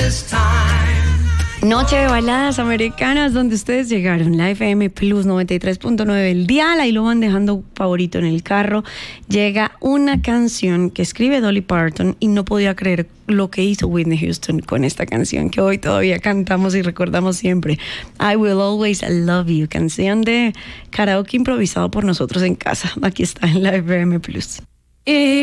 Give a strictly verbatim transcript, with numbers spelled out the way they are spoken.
Noche de baladas americanas donde ustedes llegaron. La F M Plus noventa y tres punto nueve, el dial, ahí lo van dejando favorito en el carro. Llega una canción que escribe Dolly Parton y no podía creer lo que hizo Whitney Houston con esta canción que hoy todavía cantamos y recordamos siempre. I Will Always Love You, canción de karaoke improvisado por nosotros en casa. Aquí está en la F M Plus.